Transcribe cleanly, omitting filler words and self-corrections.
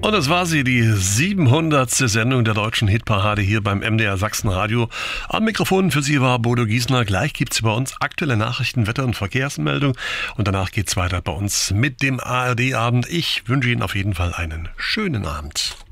Und das war sie, die 700. Sendung der deutschen Hitparade hier beim MDR Sachsen-Radio. Am Mikrofon für Sie war Bodo Giesner. Gleich gibt es bei uns aktuelle Nachrichten, Wetter- und Verkehrsmeldung. Und danach geht es weiter bei uns mit dem ARD-Abend. Ich wünsche Ihnen auf jeden Fall einen schönen Abend.